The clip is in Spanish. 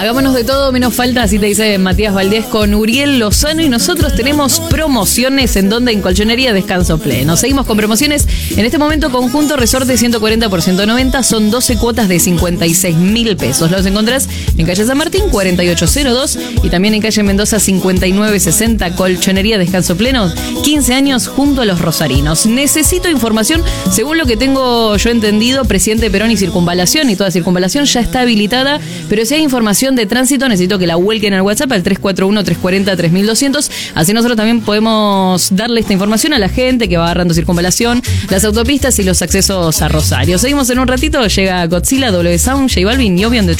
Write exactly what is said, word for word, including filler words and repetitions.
Hagámonos de todo menos falta, así te dice Matías Valdés con Uriel Lozano, y nosotros tenemos promociones en donde en Colchonería Descanso Pleno. Seguimos con promociones. En este momento conjunto resorte ciento cuarenta por ciento noventa, son doce cuotas de cincuenta y seis mil pesos. Los encontrás en calle San Martín cuarenta y ocho cero dos y también en calle Mendoza cincuenta y nueve sesenta. Colchonería Descanso Pleno, quince años junto a los rosarinos. Necesito información, según lo que tengo yo entendido, Presidente Perón y Circunvalación, y toda Circunvalación ya está habilitada, pero si hay información de tránsito necesito que la vuelquen al WhatsApp al tres cuatro uno, tres cuatro cero, tres mil doscientos, así nosotros también podemos darle esta información a la gente que va agarrando Circunvalación, las autopistas y los accesos a Rosario. Seguimos en un ratito, llega Godzilla, W Sound, J Balvin y Obi on the Track.